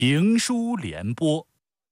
评书联播。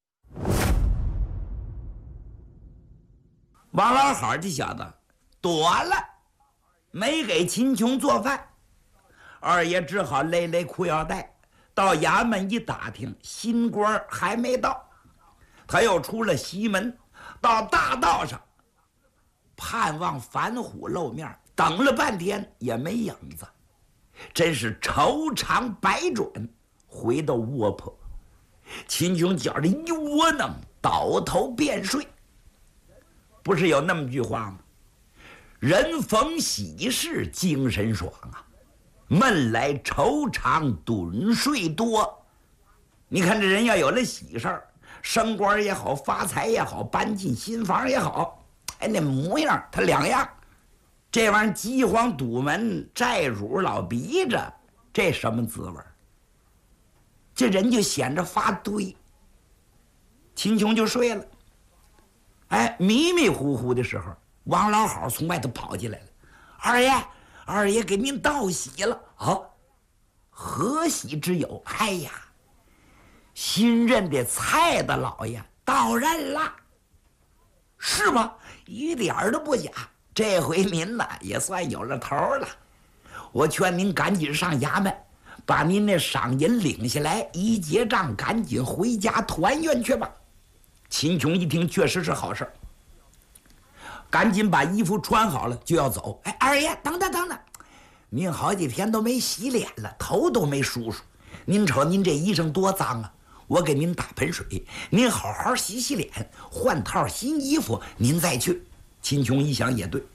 王老好这小子躲了，没给秦琼做饭。二爷只好勒勒裤腰带，到衙门一打听，新官还没到。他又出了西门，到大道上盼望樊虎露面，等了半天也没影子，真是愁肠百转。回到窝棚，秦琼觉着一窝囊，倒头便睡。不是有那么句话吗？人逢喜事精神爽啊，闷来愁肠盹睡多。你看这人要有了喜事儿，升官也好，发财也好，搬进新房也好，哎，那模样他两样。这玩意儿饥荒堵门，债主老逼着，这什么滋味？这人就显着发堆。秦琼就睡了。哎，迷迷糊糊的时候，王老好从外头跑进来了。二爷给您道喜了。哦，何喜之有？哎呀，新任的蔡大老爷到任了。是吗？一点儿都不假。这回您呢也算有了头了。我劝您赶紧上衙门，把您那赏银领下来，一结账赶紧回家团圆去吧。秦琼一听，确实是好事，赶紧把衣服穿好了就要走。哎，二爷，等等，您好几天都没洗脸了，头都没梳梳，您瞅您这衣裳多脏啊！我给您打盆水，您好好洗洗脸，换套新衣服，您再去。秦琼一想也对，